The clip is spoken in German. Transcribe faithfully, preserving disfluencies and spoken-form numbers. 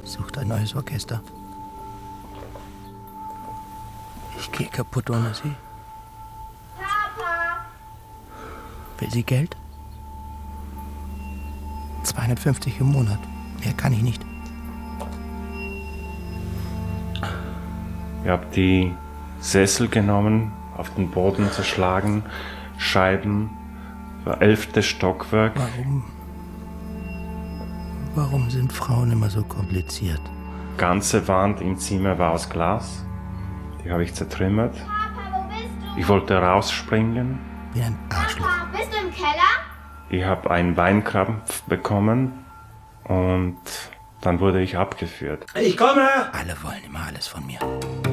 Sucht ein neues Orchester. Ich gehe kaputt ohne sie. Papa! Will sie Geld? zweihundertfünfzig im Monat. Mehr kann ich nicht. Ich habe die Sessel genommen, auf den Boden zerschlagen, Scheiben, für elftes Stockwerk. Warum? Warum sind Frauen immer so kompliziert? Ganze Wand im Zimmer war aus Glas. Die habe ich zertrümmert. Papa, wo bist du? Ich wollte rausspringen. Wie ein Arschloch. Papa, bist du im Keller? Ich habe einen Weinkrampf bekommen und dann wurde ich abgeführt. Ich komme! Alle wollen immer alles von mir.